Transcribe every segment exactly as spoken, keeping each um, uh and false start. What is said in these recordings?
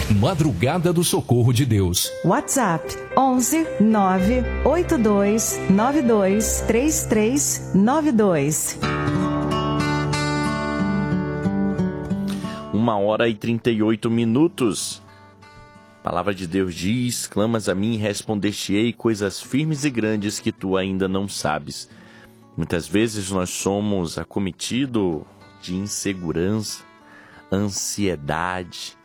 Madrugada do Socorro de Deus. WhatsApp onze nove oito dois nove dois três três nove dois. Uma hora e trinta e oito minutos. A palavra de Deus diz: clamas a mim e responder-te-ei coisas firmes e grandes que tu ainda não sabes. Muitas vezes nós somos acometidos de insegurança, ansiedade,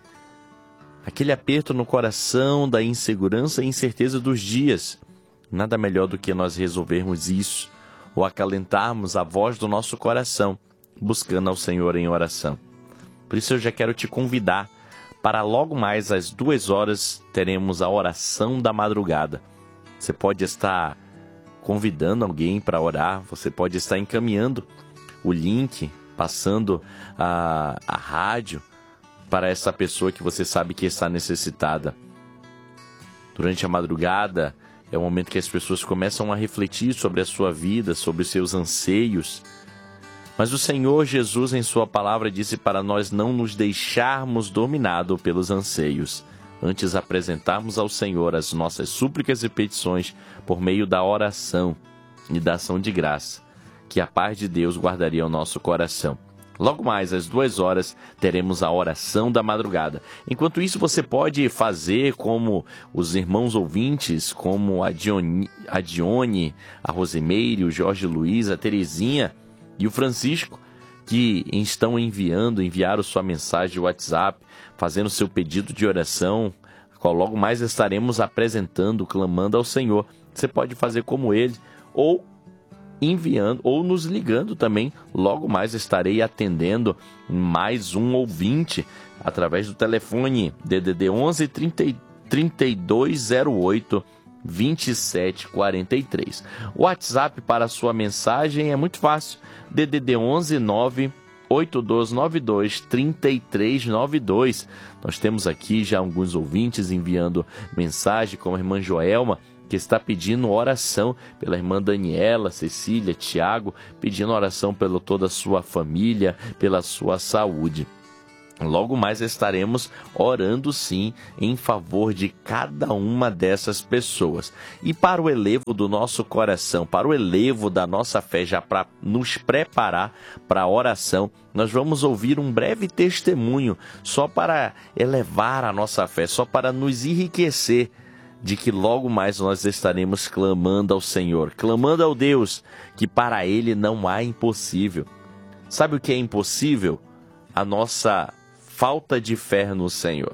aquele aperto no coração da insegurança e incerteza dos dias. Nada melhor do que nós resolvermos isso, ou acalentarmos a voz do nosso coração, buscando ao Senhor em oração. Por isso eu já quero te convidar para logo mais às duas horas teremos a oração da madrugada. Você pode estar convidando alguém para orar, você pode estar encaminhando o link, passando a, a rádio para essa pessoa que você sabe que está necessitada. Durante a madrugada é o momento que as pessoas começam a refletir sobre a sua vida, sobre os seus anseios. Mas o Senhor Jesus, em sua palavra, disse para nós não nos deixarmos dominados pelos anseios, antes apresentarmos ao Senhor as nossas súplicas e petições por meio da oração e da ação de graça, que a paz de Deus guardaria o nosso coração. Logo mais, às duas horas, teremos a oração da madrugada. Enquanto isso, você pode fazer como os irmãos ouvintes, como a Dione, a, Dione, a Rosemeire, o Jorge Luiz, a Terezinha e o Francisco, que estão enviando, enviaram sua mensagem de WhatsApp, fazendo seu pedido de oração, qual logo mais estaremos apresentando, clamando ao Senhor. Você pode fazer como ele, ou enviando, ou nos ligando também. Logo mais estarei atendendo mais um ouvinte através do telefone D D D onze trinta e dois zero oito vinte e sete quarenta e três. O WhatsApp para a sua mensagem é muito fácil. D D D onze nove oito dois nove dois três três nove dois. Nós temos aqui já alguns ouvintes enviando mensagem, como a irmã Joelma, que está pedindo oração pela irmã Daniela, Cecília, Tiago, pedindo oração pela toda a sua família, pela sua saúde. Logo mais estaremos orando sim em favor de cada uma dessas pessoas. E para o elevo do nosso coração, para o elevo da nossa fé, já para nos preparar para a oração, nós vamos ouvir um breve testemunho, só para elevar a nossa fé, só para nos enriquecer, de que logo mais nós estaremos clamando ao Senhor, clamando ao Deus, que para Ele não há impossível. Sabe o que é impossível? A nossa falta de fé no Senhor.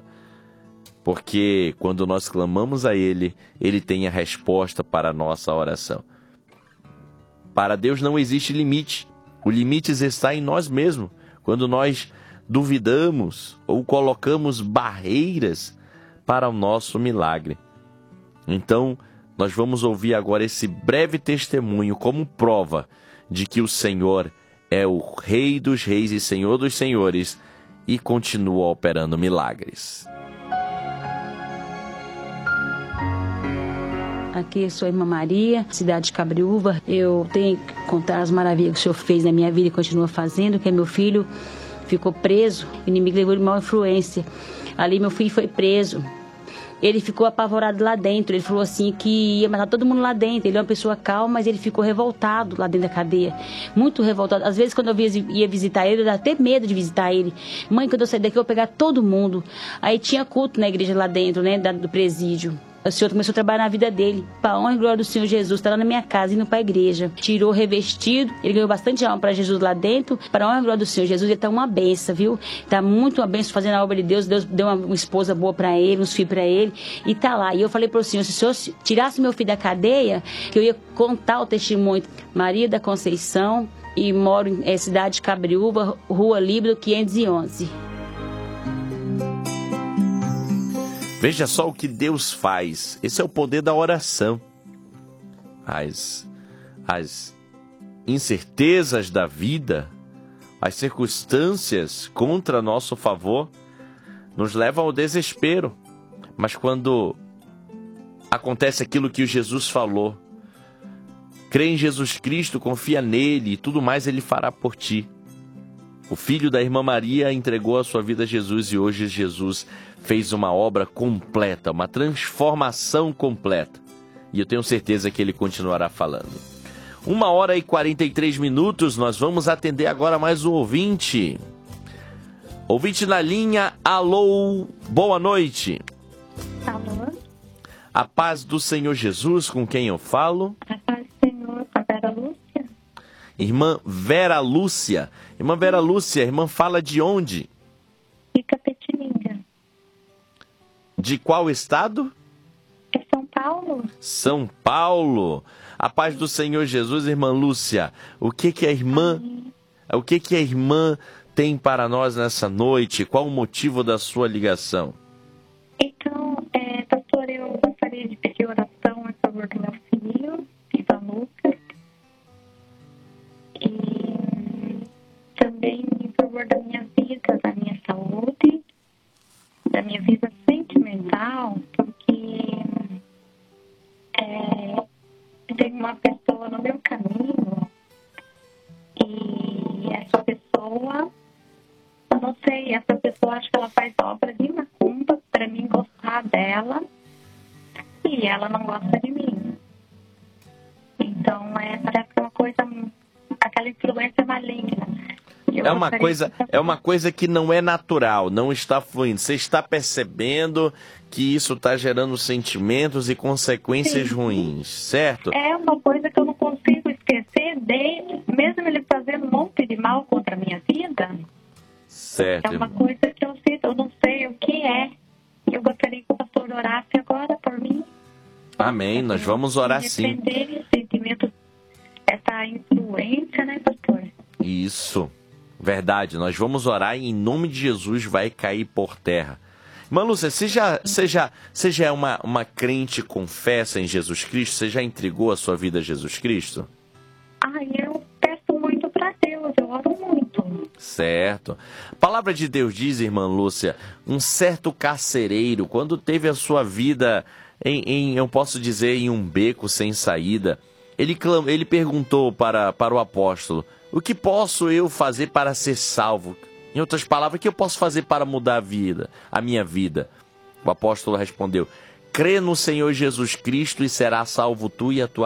Porque quando nós clamamos a Ele, Ele tem a resposta para a nossa oração. Para Deus não existe limite. O limite está em nós mesmos. Quando nós duvidamos ou colocamos barreiras para o nosso milagre. Então, nós vamos ouvir agora esse breve testemunho como prova de que o Senhor é o Rei dos Reis e Senhor dos Senhores e continua operando milagres. Aqui eu sou a irmã Maria, cidade de Cabriúva. Eu tenho que contar as maravilhas que o Senhor fez na minha vida e continua fazendo, que meu filho ficou preso, o inimigo levou ele mal influência. Ali meu filho foi preso. Ele ficou apavorado lá dentro, ele falou assim que ia matar todo mundo lá dentro. Ele é uma pessoa calma, mas ele ficou revoltado lá dentro da cadeia, muito revoltado. Às vezes quando eu ia visitar ele, eu dava até medo de visitar ele. Mãe, quando eu sair daqui eu vou pegar todo mundo. Aí tinha culto na igreja lá dentro, né, do presídio. O Senhor começou a trabalhar na vida dele. Para a honra e glória do Senhor Jesus, está lá na minha casa, indo para a igreja. Tirou revestido, ele ganhou bastante alma para Jesus lá dentro. Para a honra e glória do Senhor Jesus, ele está uma benção, viu? Está muito uma benção fazendo a obra de Deus. Deus deu uma, uma esposa boa para ele, uns filhos para ele. E está lá. E eu falei para o Senhor, se o Senhor tirasse meu filho da cadeia, que eu ia contar o testemunho. Maria da Conceição, e moro em é, cidade de Cabriúva, Rua Líbano, quinhentos e onze. Veja só o que Deus faz. Esse é o poder da oração. As, as incertezas da vida, as circunstâncias contra nosso favor, nos levam ao desespero. Mas quando acontece aquilo que Jesus falou, crê em Jesus Cristo, confia nele e tudo mais ele fará por ti. O filho da irmã Maria entregou a sua vida a Jesus e hoje Jesus fez uma obra completa, uma transformação completa. E eu tenho certeza que ele continuará falando. Uma hora e quarenta e três minutos, nós vamos atender agora mais um ouvinte. Ouvinte na linha, alô, boa noite. Alô? A paz do Senhor Jesus, com quem eu falo? A paz do Senhor, com a Vera Lúcia. Irmã Vera Lúcia. Irmã Vera Lúcia, irmã fala de onde? De Capetininga. De qual estado? É São Paulo? São Paulo. A paz do Senhor Jesus, irmã Lúcia. O que que a irmã, o que que a irmã tem para nós nessa noite? Qual o motivo da sua ligação? Então, é, pastor, eu gostaria de pedir oração a favor do meu filho, Ivan Lucas. E também em favor da minha vida, da minha saúde, da minha vida sentimental, porque é, tem uma pessoa no meu caminho e essa pessoa, eu não sei, essa pessoa acho que ela faz obra de macumba para mim gostar dela e ela não gosta de mim. Então, é, parece que é uma coisa, aquela influência maligna. É uma coisa, é uma coisa que não é natural, não está fluindo. Você está percebendo que isso está gerando sentimentos e consequências Sim. ruins, certo? É uma coisa que eu não consigo esquecer dele, mesmo ele fazendo um monte de mal contra a minha vida. Certo. É uma coisa que eu sinto, eu não sei o que é. Eu gostaria que o pastor orasse agora por mim. Amém, nós vamos orar sim. Defender esse sentimento, essa influência, né, pastor? Isso. Verdade, nós vamos orar e em nome de Jesus vai cair por terra. Irmã Lúcia, você já, você já, você já é uma, uma crente confessa em Jesus Cristo? Você já entregou a sua vida a Jesus Cristo? Ah, eu peço muito para Deus, eu oro muito. Certo. A palavra de Deus diz, irmã Lúcia, um certo carcereiro, quando teve a sua vida, em, em, eu posso dizer, em um beco sem saída, ele, clam, ele perguntou para, para o apóstolo, o que posso eu fazer para ser salvo? Em outras palavras, o que eu posso fazer para mudar a vida, a minha vida? O apóstolo respondeu, crê no Senhor Jesus Cristo e será salvo tu e a tua